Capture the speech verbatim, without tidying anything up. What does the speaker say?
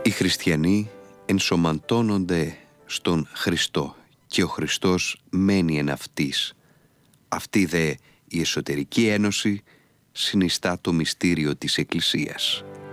Οι χριστιανοί ενσωματώνονται στον Χριστό και ο Χριστός μένει εν αυτής. Αυτή δε η εσωτερική ένωση συνιστά το μυστήριο της Εκκλησίας.